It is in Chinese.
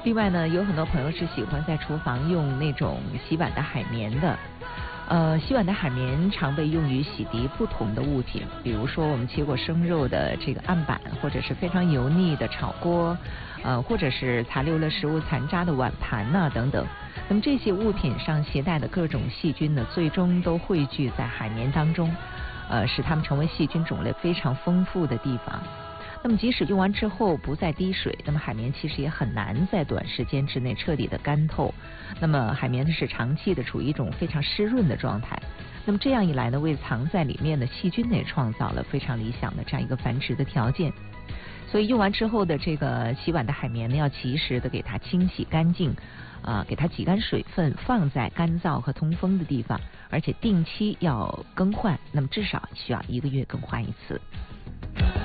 另外呢，有很多朋友是喜欢在厨房用那种洗碗的海绵的。洗碗的海绵常被用于洗涤不同的物品，比如说我们切过生肉的这个案板，或者是非常油腻的炒锅，或者是残留了食物残渣的碗盘呐等等。那么这些物品上携带的各种细菌呢，最终都汇聚在海绵当中，使它们成为细菌种类非常丰富的地方。那么即使用完之后不再滴水，那么海绵其实也很难在短时间之内彻底的干透。那么海绵呢是长期的处于一种非常湿润的状态。那么这样一来呢，为藏在里面的细菌呢也创造了非常理想的这样一个繁殖的条件。所以用完之后的这个洗碗的海绵呢，要及时的给它清洗干净，给它挤干水分，放在干燥和通风的地方，而且定期要更换，那么至少需要1个月更换一次。